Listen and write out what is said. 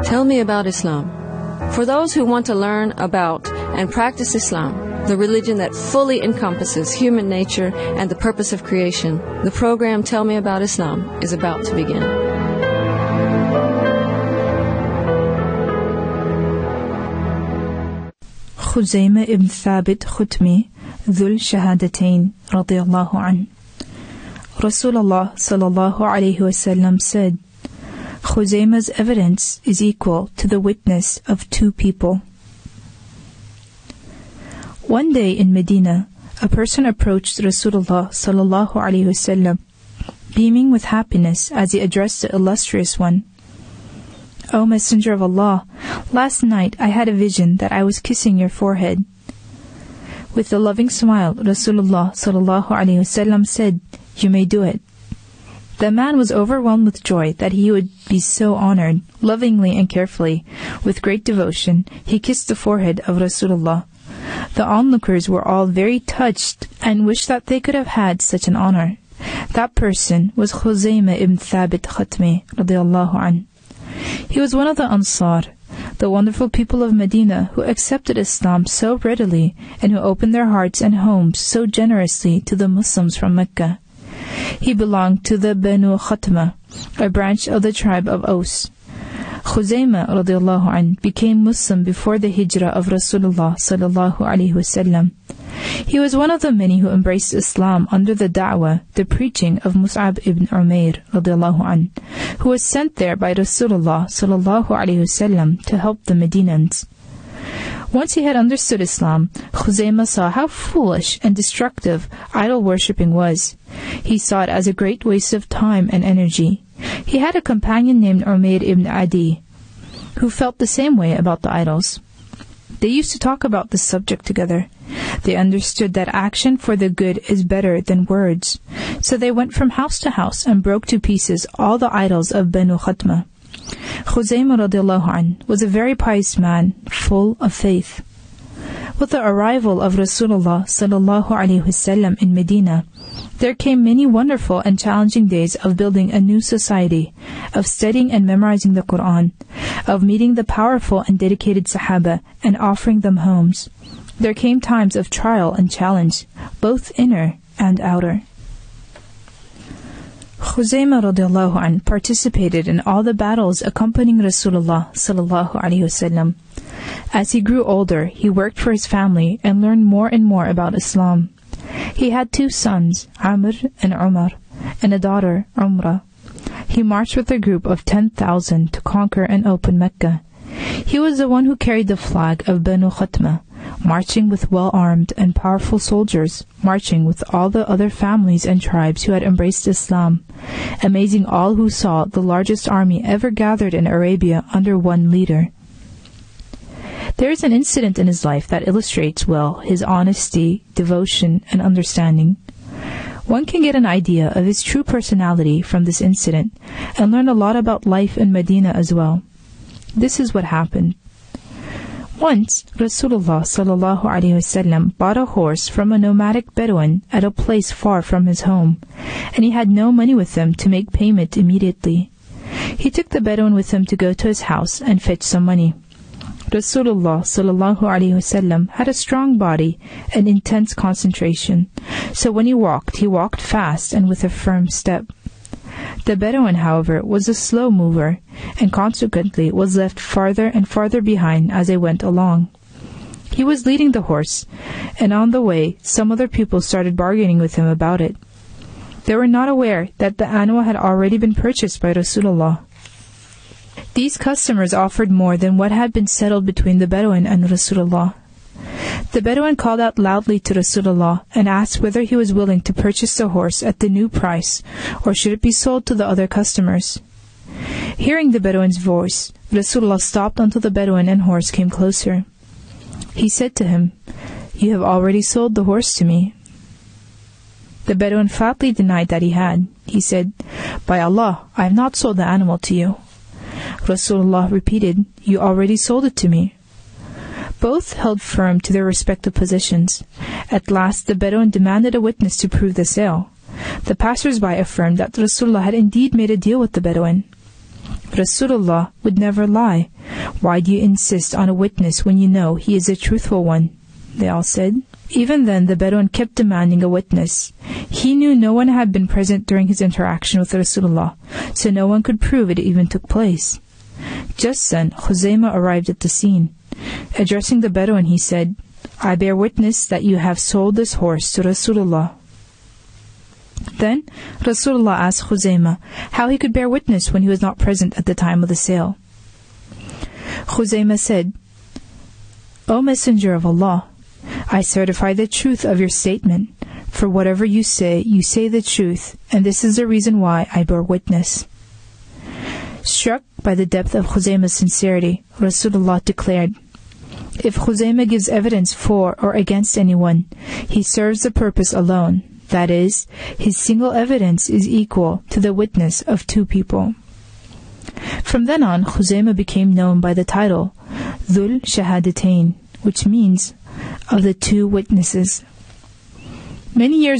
Tell me about Islam. For those who want to learn about and practice Islam, the religion that fully encompasses human nature and the purpose of creation, the program Tell Me About Islam is about to begin. Khuzaymah ibn Thabit Khutmi Dhul Shahadatain radiyallahu an. Rasulullah sallallahu alayhi wasallam said, Khuzaymah's evidence is equal to the witness of two people. One day in Medina, a person approached Rasulullah sallallahu alayhi wasallam, beaming with happiness as he addressed the illustrious one. O Messenger of Allah, last night I had a vision that I was kissing your forehead. With a loving smile, Rasulullah sallallahu alayhi wasallam said, You may do it. The man was overwhelmed with joy that he would be so honored. Lovingly and carefully, with great devotion, he kissed the forehead of Rasulullah. The onlookers were all very touched and wished that they could have had such an honor. That person was Khuzaymah ibn Thabit Khatmi radiyallahu an. He was one of the Ansar, the wonderful people of Medina who accepted Islam so readily and who opened their hearts and homes so generously to the Muslims from Mecca. He belonged to the Banu Khatma, a branch of the tribe of Aus. Khuzaymah radiyallahu an became Muslim before the hijrah of Rasulullah sallallahu alaihi wasallam. He was one of the many who embraced Islam under the da'wah, the preaching of Mus'ab ibn Umair radiyallahu an, who was sent there by Rasulullah sallallahu alaihi wasallam to help the Medinans. Once he had understood Islam, Khuzaymah saw how foolish and destructive idol worshipping was. He saw it as a great waste of time and energy. He had a companion named Umair ibn Adi, who felt the same way about the idols. They used to talk about this subject together. They understood that action for the good is better than words. So they went from house to house and broke to pieces all the idols of Banu Khatma. Khuzaymah radiyallahu an was a very pious man, full of faith. With the arrival of Rasulullah sallallahu alaihi wasallam in Medina, there came many wonderful and challenging days of building a new society, of studying and memorizing the Quran, of meeting the powerful and dedicated Sahaba and offering them homes. There came times of trial and challenge, both inner and outer. Khuzaymah radiyallahu an participated in all the battles accompanying Rasulullah sallallahu alaihi wasallam. As he grew older, he worked for his family and learned more and more about Islam. He had two sons, Amr and Umar, and a daughter, Umrah. He marched with a group of 10,000 to conquer and open Mecca. He was the one who carried the flag of Banu Khatma, marching with well-armed and powerful soldiers, marching with all the other families and tribes who had embraced Islam, amazing all who saw the largest army ever gathered in Arabia under one leader. There is an incident in his life that illustrates well his honesty, devotion, and understanding. One can get an idea of his true personality from this incident and learn a lot about life in Medina as well. This is what happened. Once, Rasulullah sallallahu alaihi wasallam bought a horse from a nomadic Bedouin at a place far from his home, and he had no money with him to make payment immediately. He took the Bedouin with him to go to his house and fetch some money. Rasulullah sallallahu alaihi wasallam had a strong body and intense concentration, so when he walked fast and with a firm step. The Bedouin, however, was a slow mover, and consequently was left farther and farther behind as they went along. He was leading the horse, and on the way some other people started bargaining with him about it. They were not aware that the animal had already been purchased by Rasulullah. These customers offered more than what had been settled between the Bedouin and Rasulullah. The Bedouin called out loudly to Rasulullah and asked whether he was willing to purchase the horse at the new price, or should it be sold to the other customers. Hearing the Bedouin's voice, Rasulullah stopped until the Bedouin and horse came closer. He said to him, "You have already sold the horse to me." The Bedouin flatly denied that he had. He said, "By Allah, I have not sold the animal to you." Rasulullah repeated, "You already sold it to me." Both held firm to their respective positions. At last the Bedouin demanded a witness to prove the sale. The passers-by affirmed that Rasulullah had indeed made a deal with the Bedouin. Rasulullah would never lie. Why do you insist on a witness when you know he is a truthful one? They all said. Even then, the Bedouin kept demanding a witness. He knew no one had been present during his interaction with Rasulullah, so no one could prove it even took place. Just then, Khuzaymah arrived at the scene. Addressing the Bedouin, he said, I bear witness that you have sold this horse to Rasulullah. Then Rasulullah asked Khuzaymah how he could bear witness when he was not present at the time of the sale. Khuzaymah said, O Messenger of Allah, I certify the truth of your statement. For whatever you say the truth, and this is the reason why I bear witness. Struck by the depth of Khuzaymah's sincerity, Rasulullah declared, If Khuzaymah gives evidence for or against anyone, he serves the purpose alone. That is, his single evidence is equal to the witness of two people. From then on, Khuzaymah became known by the title Dhul Shahadatain, which means of the two witnesses. Many years